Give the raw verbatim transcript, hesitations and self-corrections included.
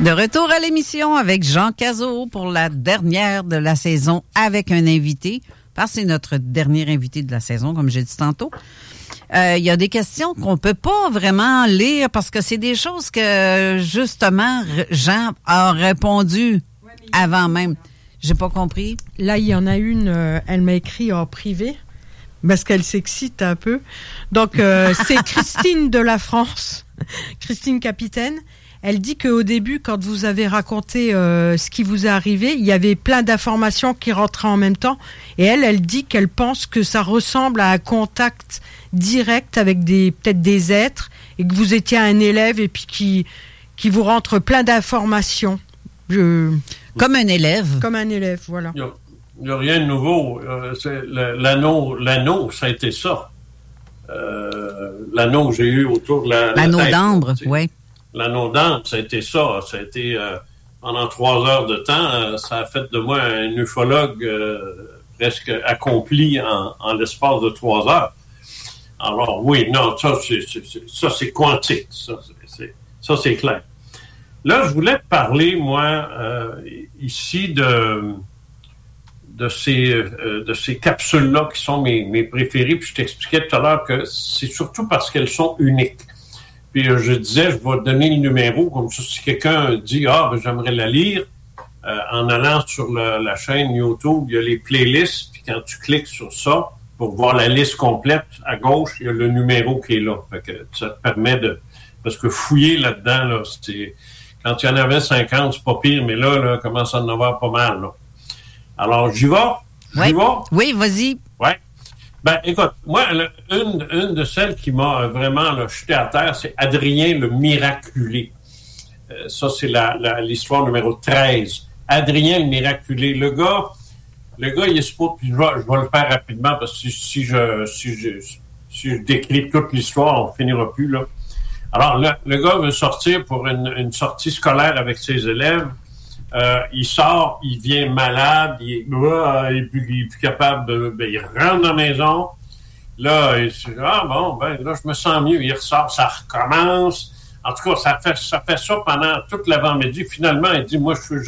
De retour à l'émission avec Jean Cazot pour la dernière de la saison avec un invité, parce que c'est notre dernier invité de la saison, comme j'ai dit tantôt. Euh, il y a des questions qu'on peut pas vraiment lire parce que c'est des choses que, justement, Jean a répondu avant même. J'ai pas compris. Là, il y en a une, euh, elle m'a écrit en privé parce qu'elle s'excite un peu. Donc, euh, c'est Christine de la France, Christine Capitaine. Elle dit qu'au début, quand vous avez raconté euh, ce qui vous est arrivé, il y avait plein d'informations qui rentraient en même temps. Et elle, elle dit qu'elle pense que ça ressemble à un contact direct avec des peut-être des êtres et que vous étiez un élève et puis qui qui vous rentre plein d'informations. Je... Comme un élève. Comme un élève, voilà. Il n'y a, a rien de nouveau. Euh, c'est le, l'anneau, l'anneau, ça a été ça. Euh, l'anneau que j'ai eu autour de la, l'anneau la tête. d'ambre, oui. L'anneau d'ambre, ça a été ça. Ça a été, euh, pendant trois heures de temps, euh, ça a fait de moi un ufologue euh, presque accompli en, en l'espace de trois heures. Alors, oui, non, ça, c'est, c'est, c'est, ça, c'est quantique. Ça, c'est, c'est, ça, c'est clair. Là, je voulais te parler, moi, euh, ici, de, de, ces, euh, de ces capsules-là qui sont mes, mes préférées. Puis je t'expliquais tout à l'heure que c'est surtout parce qu'elles sont uniques. Puis euh, je disais, je vais te donner le numéro, comme ça, si quelqu'un dit « Ah, ben, j'aimerais la lire euh, », en allant sur le, la chaîne YouTube, il y a les playlists, puis quand tu cliques sur ça, pour voir la liste complète, à gauche, il y a le numéro qui est là. Fait que ça te permet de... Parce que fouiller là-dedans, là, c'est... Quand il y en avait cinquante, c'est pas pire, mais là, là, commence à en avoir pas mal, là. Alors, j'y vais? Oui. J'y vais? Oui, vas-y. Ouais. Ben, écoute, moi, une, une de celles qui m'a vraiment là, jeté à terre, c'est Adrien le Miraculé. Euh, ça, c'est la, la, l'histoire numéro treize. Adrien le Miraculé. Le gars, le gars, il est supposé, puis je vais, je vais le faire rapidement, parce que si, si, je, si, je, si je décris toute l'histoire, on finira plus, là. Alors, le, le gars veut sortir pour une, une sortie scolaire avec ses élèves. Euh, il sort, il vient malade, il est, euh, il est, plus, il est plus capable de... Ben, il rentre dans la maison. Là, il se dit, ah bon, ben là, je me sens mieux. Il ressort, ça recommence. En tout cas, ça fait ça, fait ça pendant toute l'avant-midi. Finalement, il dit, moi, je suis